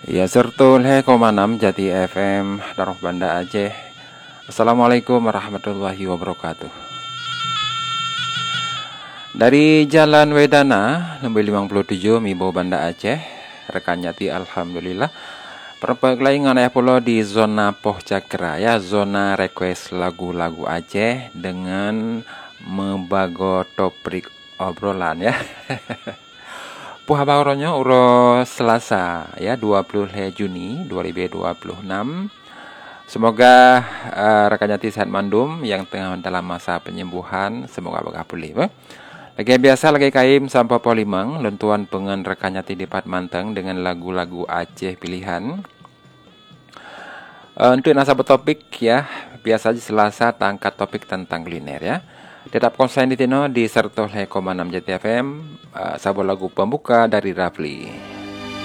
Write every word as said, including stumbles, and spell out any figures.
Ya, sertul he koma enam Jati F M Daroh Banda Aceh. Assalamualaikum warahmatullahi wabarakatuh. Dari Jalan Wedana Lembe lima puluh tujuh Mibo Banda Aceh. Rekan Nyati alhamdulillah. Perpeglaingan ya pulau di zona Poh Cakra ya, zona request lagu-lagu Aceh dengan membago topik obrolan ya. Puha bauronyo uro Selasa ya dua puluh Juni dua ribu dua puluh enam. Semoga uh, rekan Jati sehat mandum yang tengah dalam masa penyembuhan, semoga berkah pulih. Eh? Lagi biasa lagi kaim sampai polimang lentuan pengen rekan Jati di Pat Manteng dengan lagu-lagu Aceh pilihan. Uh, untuk nasabah topik ya, biasa aja Selasa tangkat topik tentang kuliner ya. Tetap konsen di Tino di Sertol koma enam J T F M, uh, sabu lagu pembuka dari Rafli.